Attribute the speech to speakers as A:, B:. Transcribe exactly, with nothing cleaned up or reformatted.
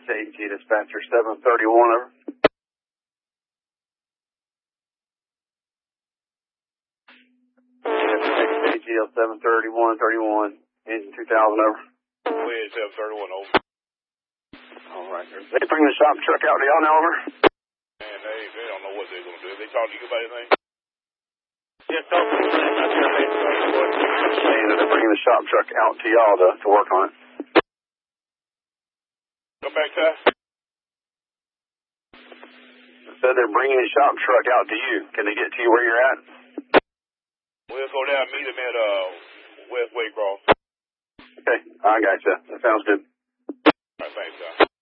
A: A G, dispatcher seven thirty-one, over. A G L seven thirty-one, thirty-one, engine two thousand, over.
B: Go ahead, seven thirty-one, over.
A: All right. They bring the shop truck out to y'all now, over?
B: Man, they, they don't know what they're going to do. They talk to you about anything?
A: Yeah, talk to me. Saying that they're bringing the shop truck out to y'all to, to work on it.
B: Come back, Ty.
A: Said they're bringing the shop truck out to you. Can they get to you where you're at?
B: We'll go down and meet them at uh, West Waycross.
A: Okay, I got you. That sounds good.
B: All right, thanks, Ty.